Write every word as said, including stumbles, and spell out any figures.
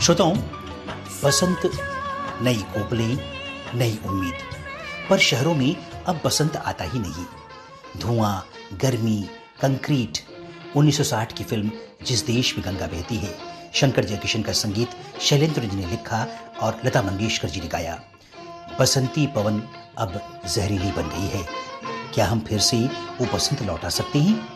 श्रोताओं, बसंत नई कोपलें, नई उम्मीद, पर शहरों में अब बसंत आता ही नहीं। धुआं, गर्मी, कंक्रीट। उन्नीस सौ साठ की फिल्म जिस देश में गंगा बहती है, शंकर जयकिशन का संगीत शैलेंद्र जी ने लिखा और लता मंगेशकर जी ने गाया। बसंती पवन अब जहरीली बन गई है। क्या हम फिर से वो बसंत लौटा सकते हैं?